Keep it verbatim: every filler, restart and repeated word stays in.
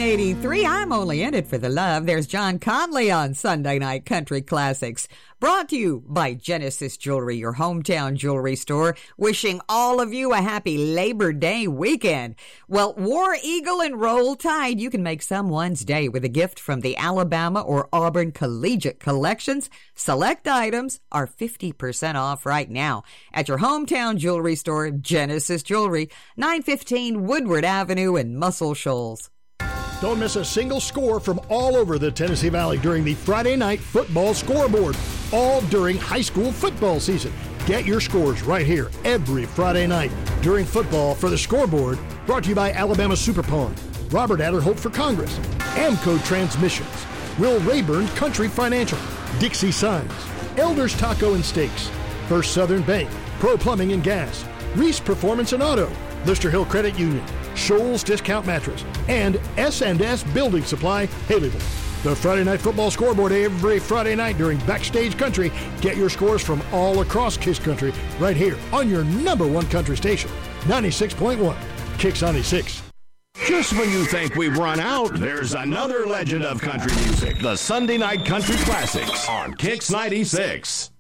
eighty-three, I'm only in it for the love. There's John Conley on Sunday Night Country Classics. Brought to you by Genesis Jewelry, your hometown jewelry store. Wishing all of you a happy Labor Day weekend. Well, War Eagle and Roll Tide. You can make someone's day with a gift from the Alabama or Auburn Collegiate Collections. Select items are fifty percent off right now at your hometown jewelry store, Genesis Jewelry, nine fifteen Woodward Avenue in Muscle Shoals. Don't miss a single score from all over the Tennessee Valley during the Friday Night Football Scoreboard, all during high school football season. Get your scores right here every Friday night during football for the Scoreboard, brought to you by Alabama Super Pond, Robert Adderholt for Congress, Amco Transmissions, Will Rayburn Country Financial, Dixie Signs, Elders Taco and Steaks, First Southern Bank, Pro Plumbing and Gas, Reese Performance and Auto, Lister Hill Credit Union, Shoals Discount Mattress, and S and S Building Supply, Haleyville. The Friday Night Football Scoreboard every Friday night during Backstage Country. Get your scores from all across Kiss Country right here on your number one country station, ninety-six point one, Kicks ninety-six. Just when you think we've run out, there's another legend of country music. The Sunday Night Country Classics on Kicks ninety-six.